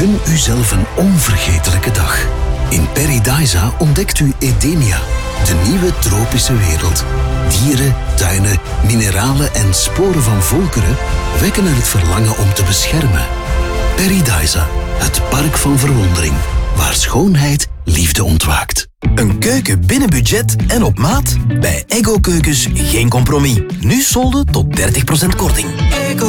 Gun uzelf een onvergetelijke dag. In Paradisa ontdekt u Edenia, de nieuwe tropische wereld. Dieren, tuinen, mineralen en sporen van volkeren wekken er het verlangen om te beschermen. Paradisa, het park van verwondering, waar schoonheid liefde ontwaakt. Een keuken binnen budget en op maat? Bij Eggo Keukens geen compromis. Nu solden tot 30% korting.